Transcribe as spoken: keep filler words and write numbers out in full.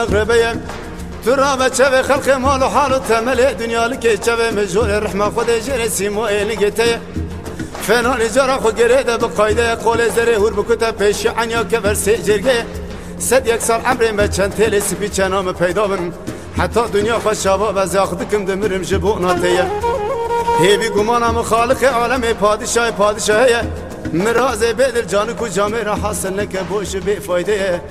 غربية ترى ما تشوي خلق مال وحال وتمل دنيا لك تشوي مجهول الرحمة خد جرسي مو لقيته فنان جرا خو قريده بقايده قول زري هور بكتب پیش عنیا کبر سی جرگه صد یک سال عمري ما چند تل سپی چنام پیدا بن حتی دنیا خوشابا و زاخدکم دمرم جبو ناتیه هیوی گمانم خالق عالم پادشاه پادشاهیه مرازه بدل جانو کو جامع را حاصل نکه بوش بی فایده